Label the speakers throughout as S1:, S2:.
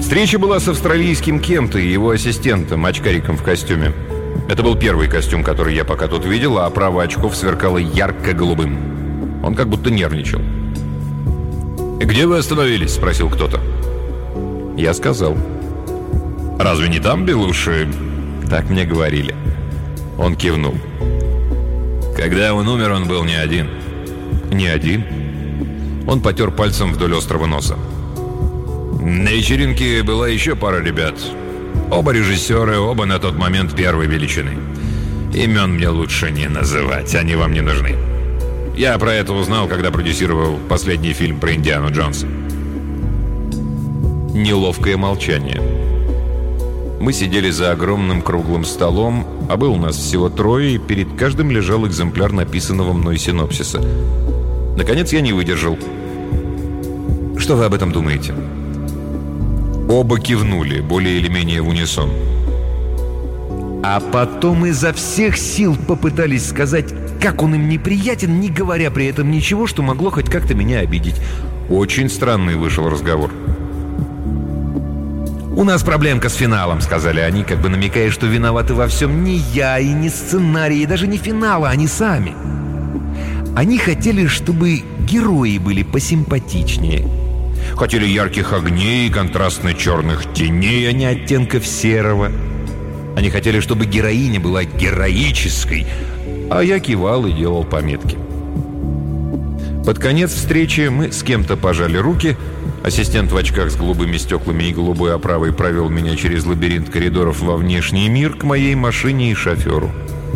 S1: Встреча была с австралийским кем-то и его ассистентом, очкариком в костюме. Это был первый костюм, который я пока тут видел, а оправа очков сверкала ярко-голубым. Он как будто нервничал. «Где вы остановились?» — спросил кто-то. Я сказал. «Разве не там, Белуши?» Так мне говорили. Он кивнул. «Когда он умер, он был не один». «Не один?» Он потер пальцем вдоль острого носа. «На вечеринке была еще пара ребят. Оба режиссеры, оба на тот момент первой величины. Имен мне лучше не называть, они вам не нужны. Я про это узнал, когда продюсировал последний фильм про Индиану Джонса». Неловкое молчание. Мы сидели за огромным круглым столом, а был у нас всего трое, и перед каждым лежал экземпляр написанного мной синопсиса. Наконец я не выдержал. «Что вы об этом думаете?» Оба кивнули, более или менее в унисон. А потом изо всех сил попытались сказать, как он им неприятен, не говоря при этом ничего, что могло хоть как-то меня обидеть. Очень странный вышел разговор. «У нас проблемка с финалом», — сказали они, как бы намекая, что виноваты во всем не я и не сценарий, и даже не финал, а они сами. Они хотели, чтобы герои были посимпатичнее. Хотели ярких огней и контрастно-черных теней, а не оттенков серого. Они хотели, чтобы героиня была героической, а я кивал и делал пометки. Под конец встречи мы с кем-то пожали руки. Ассистент в очках с голубыми стеклами и голубой оправой провел меня через лабиринт коридоров во внешний мир к моей машине и шоферу.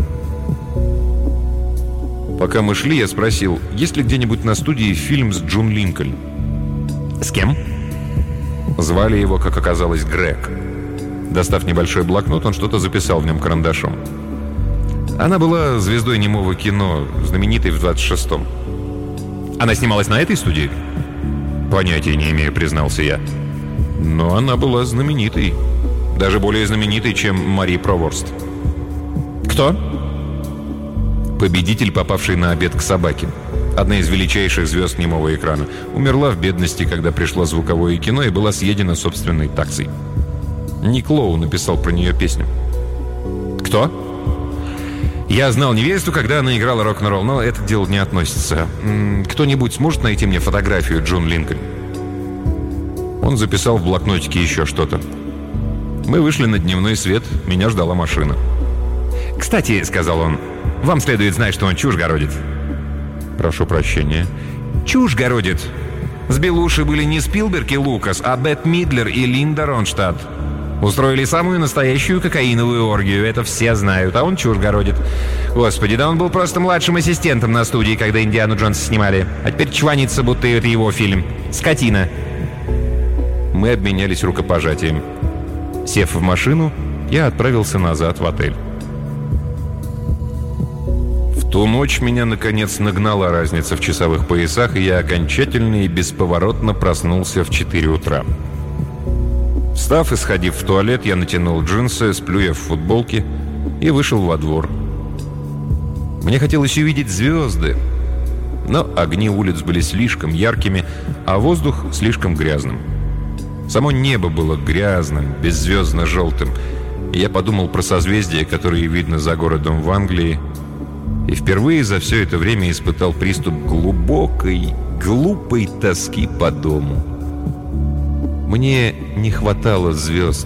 S1: Пока мы шли, я спросил, есть ли где-нибудь на студии фильм с Джун Линкольн. «С кем?» Звали его, как оказалось, Грег. Достав небольшой блокнот, он что-то записал в нем карандашом. Она была звездой немого кино, знаменитой в 26-м. «Она снималась на этой студии?» «Понятия не имею», — признался я. «Но она была знаменитой. Даже более знаменитой, чем Мари Проворст». «Кто?» «Победитель, попавший на обед к собаке. Одна из величайших звезд немого экрана. Умерла в бедности, когда пришло звуковое кино, и была съедена собственной таксой. Ник Лоу написал про нее песню». «Кто?» «Я знал невесту, когда она играла рок-н-ролл, но это дело не относится. Кто-нибудь сможет найти мне фотографию Джун Линкольн?» Он записал в блокнотике еще что-то. Мы вышли на дневной свет, меня ждала машина. «Кстати», — сказал он, — «вам следует знать, что он чушь городит». «Прошу прощения». «Чушь городит. С Белуши были не Спилберг и Лукас, а Бетт Мидлер и Линда Ронштадт. Устроили самую настоящую кокаиновую оргию, это все знают, а он чушь городит. Господи, да он был просто младшим ассистентом на студии, когда «Индиану Джонса» снимали. А теперь чванится, будто это его фильм. Скотина». Мы обменялись рукопожатием. Сев в машину, я отправился назад в отель. В ту ночь меня, наконец, нагнала разница в часовых поясах, и я окончательно и бесповоротно проснулся в 4 утра. Встав и сходив в туалет, я натянул джинсы, сплюя в футболке, и вышел во двор. Мне хотелось увидеть звезды, но огни улиц были слишком яркими, а воздух слишком грязным. Само небо было грязным, беззвездно-желтым, и я подумал про созвездия, которые видно за городом в Англии, и впервые за все это время испытал приступ глубокой, глупой тоски по дому. Мне не хватало звезд.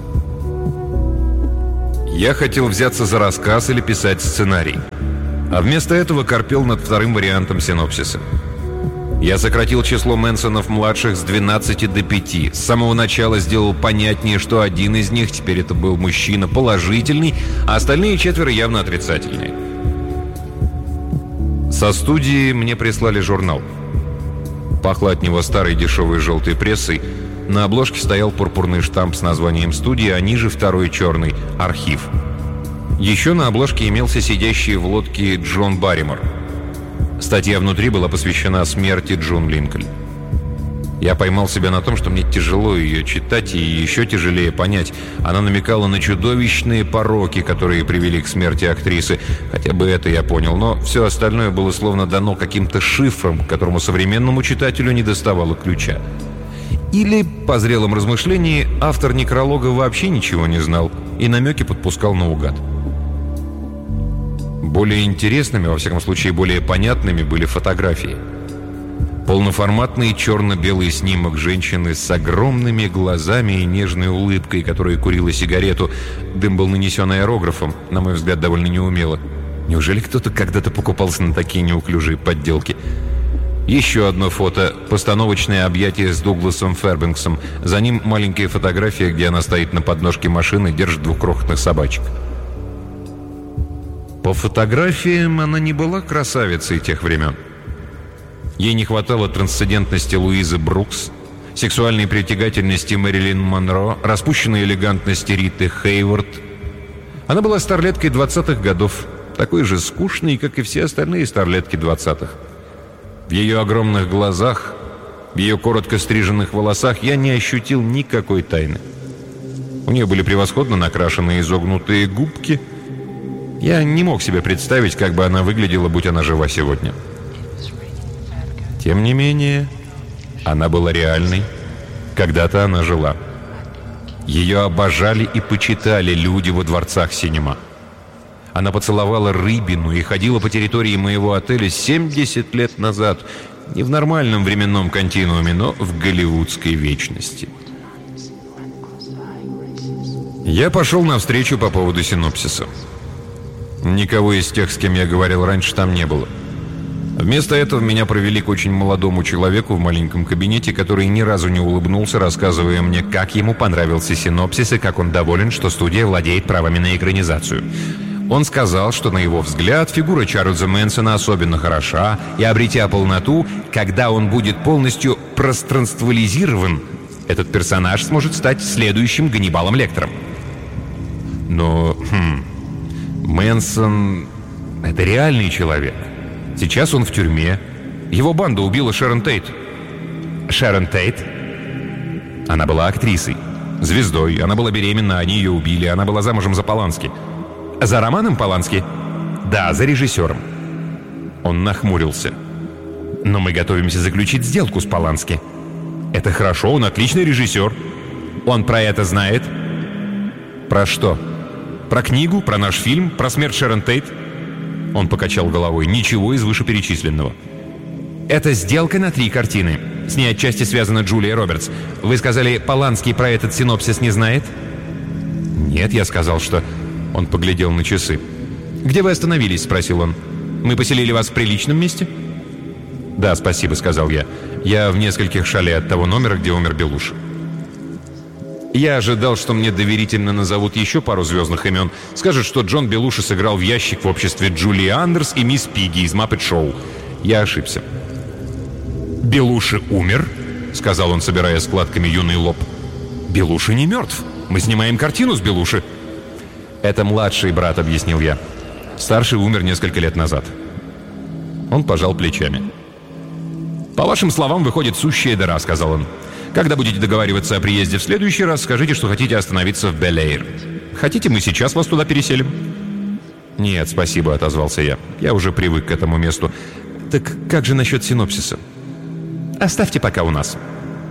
S1: Я хотел взяться за рассказ или писать сценарий, а вместо этого корпел над вторым вариантом синопсиса. Я сократил число Мэнсонов-младших с 12 до 5. С самого начала сделал понятнее, что один из них, теперь это был мужчина, положительный, а остальные 4 явно отрицательные. Со студии мне прислали журнал. Пахло от него старой дешевой желтой прессой. На обложке стоял пурпурный штамп с названием студии, а ниже второй черный – «Архив». Еще на обложке имелся сидящий в лодке Джон Барримор. Статья внутри была посвящена смерти Джун Линкольн. Я поймал себя на том, что мне тяжело ее читать и еще тяжелее понять. Она намекала на чудовищные пороки, которые привели к смерти актрисы. Хотя бы это я понял, но все остальное было словно дано каким-то шифром, к которому современному читателю не доставало ключа. Или, по зрелом размышлении, автор некролога вообще ничего не знал и намеки подпускал наугад. Более интересными, во всяком случае более понятными, были фотографии. Полноформатный черно-белый снимок женщины с огромными глазами и нежной улыбкой, которая курила сигарету. Дым был нанесен аэрографом, на мой взгляд, довольно неумело. Неужели кто-то когда-то покупался на такие неуклюжие подделки? Еще одно фото – постановочное объятие с Дугласом Фербенксом. За ним маленькая фотография, где она стоит на подножке машины и держит двух крохотных собачек. По фотографиям она не была красавицей тех времен. Ей не хватало трансцендентности Луизы Брукс, сексуальной притягательности Мэрилин Монро, распущенной элегантности Риты Хейворд. Она была старлеткой 20-х годов, такой же скучной, как и все остальные старлетки 20-х. В ее огромных глазах, в ее коротко стриженных волосах я не ощутил никакой тайны. У нее были превосходно накрашенные изогнутые губки. Я не мог себе представить, как бы она выглядела, будь она жива сегодня. Тем не менее, она была реальной. Когда-то она жила. Ее обожали и почитали люди во дворцах синема. Она поцеловала рыбину и ходила по территории моего отеля 70 лет назад. Не в нормальном временном континууме, но в голливудской вечности. Я пошел навстречу по поводу синопсиса. Никого из тех, с кем я говорил раньше, там не было. Вместо этого меня провели к очень молодому человеку в маленьком кабинете, который ни разу не улыбнулся, рассказывая мне, как ему понравился синопсис и как он доволен, что студия владеет правами на экранизацию. Он сказал, что, на его взгляд, фигура Чарльза Мэнсона особенно хороша, и, обретя полноту, когда он будет полностью пространствализирован, этот персонаж сможет стать следующим Ганнибалом Лектером. Но, Мэнсон — это реальный человек. Сейчас он в тюрьме. Его банда убила Шерон Тейт. Шерон Тейт? Она была актрисой, звездой. Она была беременна, они ее убили. Она была замужем за Полански. За Романом Полански? Да, за режиссером. Он нахмурился. Но мы готовимся заключить сделку с Полански. Это хорошо, он отличный режиссер. Он про это знает. Про что? Про книгу, про наш фильм, про смерть Шерон Тейт? Он покачал головой. Ничего из вышеперечисленного. Это сделка на 3 картины. С ней отчасти связана Джулия Робертс. Вы сказали, Полански про этот синопсис не знает? Нет, я сказал, что... Он поглядел на часы. «Где вы остановились?» — спросил он. «Мы поселили вас в приличном месте?» «Да, спасибо», — сказал я. «Я в нескольких шале от того номера, где умер Белуша». Я ожидал, что мне доверительно назовут еще пару звездных имен. Скажут, что Джон Белуша сыграл в ящик в обществе Джулии Андерс и мисс Пигги из «Маппет Шоу». Я ошибся. «Белуша умер?» — сказал он, собирая складками юный лоб. «Белуша не мертв. Мы снимаем картину с Белуши». «Это младший брат», — объяснил я. «Старший умер несколько лет назад». Он пожал плечами. «По вашим словам, выходит сущая дыра», — сказал он. «Когда будете договариваться о приезде в следующий раз, скажите, что хотите остановиться в Белэйр. Хотите, мы сейчас вас туда переселим?» «Нет, спасибо», — отозвался я. «Я уже привык к этому месту. Так как же насчет синопсиса?» «Оставьте пока у нас».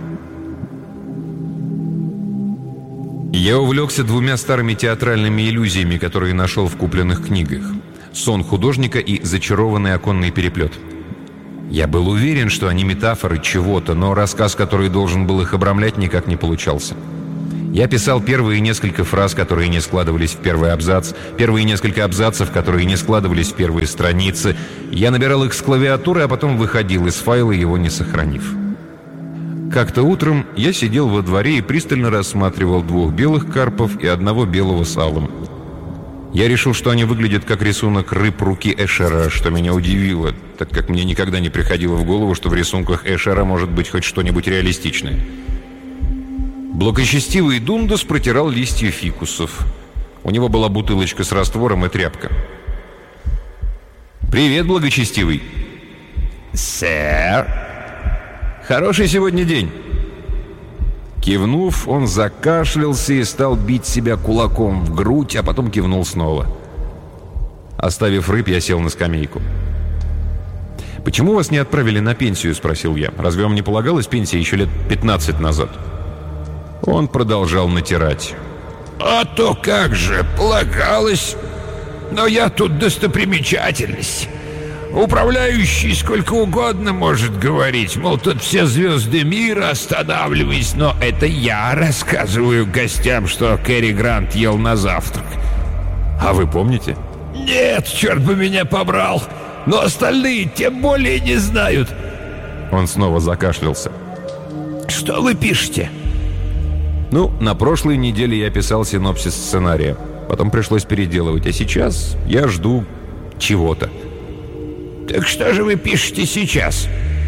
S1: Я увлекся 2 старыми театральными иллюзиями, которые нашел в купленных книгах. «Сон художника» и «Зачарованный оконный переплет». Я был уверен, что они метафоры чего-то, но рассказ, который должен был их обрамлять, никак не получался. Я писал первые несколько фраз, которые не складывались в первый абзац, первые несколько абзацев, которые не складывались в первые страницы. Я набирал их с клавиатуры, а потом выходил из файла, его не сохранив. Как-то утром я сидел во дворе и пристально рассматривал 2 белых карпов и 1 белого с алым. Я решил, что они выглядят как рисунок рыб руки Эшера, что меня удивило, так как мне никогда не приходило в голову, что в рисунках Эшера может быть хоть что-нибудь реалистичное. Благочестивый Дундас протирал листья фикусов. У него была бутылочка с раствором и тряпка. «Привет, благочестивый!» «Сэр!» «Хороший сегодня день!» Кивнув, он закашлялся и стал бить себя кулаком в грудь, а потом кивнул снова. Оставив рыб, я сел на скамейку. «Почему вас не отправили на пенсию?» — спросил я. «Разве вам не полагалась пенсия еще лет 15 назад?» Он продолжал натирать.
S2: «А то как же, полагалось. Но я тут достопримечательность. Управляющий сколько угодно может говорить, мол, тут все звезды мира, останавливаясь, но это я рассказываю гостям, что Кэрри Грант ел на завтрак».
S1: «А вы помните?»
S2: «Нет, черт бы меня побрал, но остальные тем более не знают».
S1: Он снова закашлялся.
S2: «Что вы пишете?»
S1: «Ну, на прошлой неделе я писал синопсис сценария. Потом пришлось переделывать, а сейчас я жду чего-то».
S2: «Так что же вы пишете сейчас?»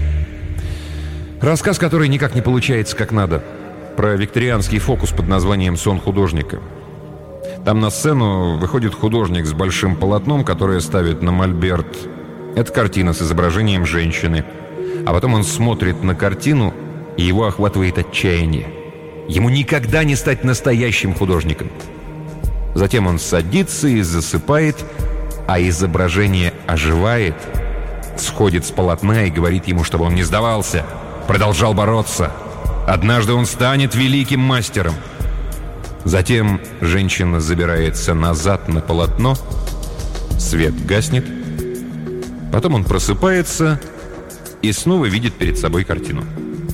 S1: Рассказ, который никак не получается как надо. Про викторианский фокус под названием «Сон художника». Там на сцену выходит художник с большим полотном, которое ставит на мольберт. Это картина с изображением женщины. А потом он смотрит на картину, и его охватывает отчаяние. Ему никогда не стать настоящим художником. Затем он садится и засыпает, а изображение оживает, сходит с полотна и говорит ему, чтобы он не сдавался, продолжал бороться. Однажды он станет великим мастером. Затем женщина забирается назад на полотно, свет гаснет, потом он просыпается и снова видит перед собой картину.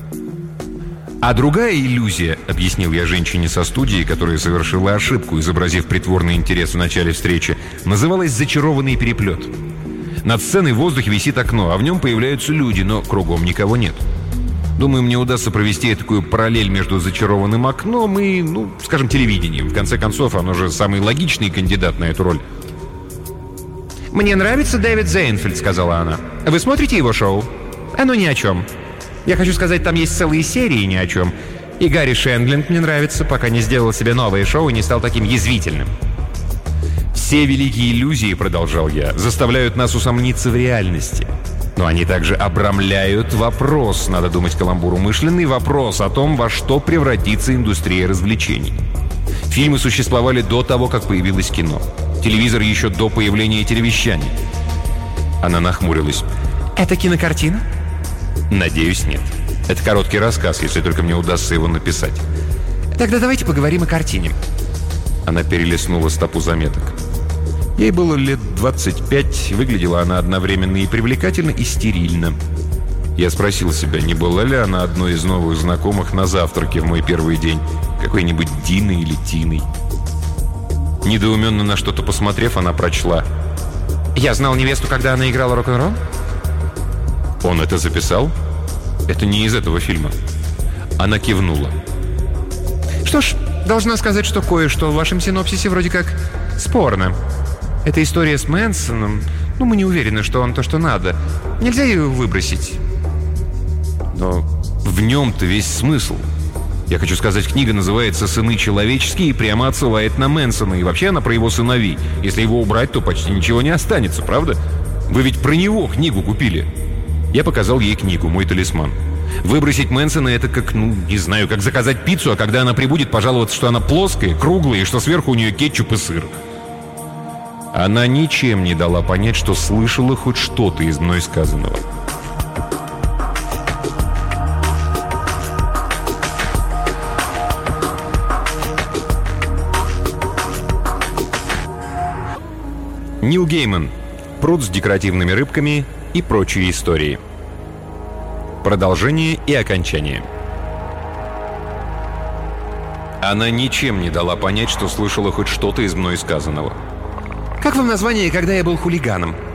S1: А другая иллюзия, объяснил я женщине со студии, которая совершила ошибку, изобразив притворный интерес в начале встречи, называлась «Зачарованный переплет». Над сценой в воздухе висит окно, а в нем появляются люди, но кругом никого нет. Думаю, мне удастся провести такую параллель между зачарованным окном и, скажем, телевидением. В конце концов, оно же самый логичный кандидат на эту роль. «Мне нравится Дэвид Зейнфельд», — сказала она. «Вы смотрите его шоу? Оно ни о чем. Я хочу сказать, там есть целые серии ни о чем. И Гарри Шендлинг мне нравится, пока не сделал себе новое шоу и не стал таким язвительным». «Все великие иллюзии, — продолжал я, — заставляют нас усомниться в реальности. Но они также обрамляют вопрос, надо думать, каламбур умышленный, вопрос о том, во что превратится индустрия развлечений. Фильмы существовали до того, как появилось кино. Телевизор еще до появления телевещания». Она нахмурилась. «Это кинокартина?» «Надеюсь, нет. Это короткий рассказ, если только мне удастся его написать». «Тогда давайте поговорим о картине». Она перелистнула стопу заметок. Ей было лет 25, выглядела она одновременно и привлекательно, и стерильно. Я спросил себя, не была ли она одной из новых знакомых на завтраке в мой первый день, какой-нибудь Диной или Тиной. Недоуменно на что-то посмотрев, она прочла: «Я знал невесту, когда она играла рок-н-ролл?» «Он это записал? Это не из этого фильма». Она кивнула. «Что ж, должна сказать, что кое-что в вашем синопсисе вроде как спорно. Эта история с Мэнсоном, мы не уверены, что он то, что надо. Нельзя ее выбросить». «Но в нем-то весь смысл. Я хочу сказать, книга называется «Сыны человеческие» и прямо отсылает на Мэнсона. И вообще она про его сыновей. Если его убрать, то почти ничего не останется, правда? Вы ведь про него книгу купили». Я показал ей книгу «Мой талисман». Выбросить Мэнсона — это как, не знаю, как заказать пиццу, а когда она прибудет, пожаловаться, что она плоская, круглая и что сверху у нее кетчуп и сыр. Она ничем не дала понять, что слышала хоть что-то из мной сказанного. Нил Гейман. «Пруд с декоративными рыбками» и прочие истории. Продолжение и окончание. Она ничем не дала понять, что слышала хоть что-то из мной сказанного. «Как вам название «Когда я был хулиганом»?»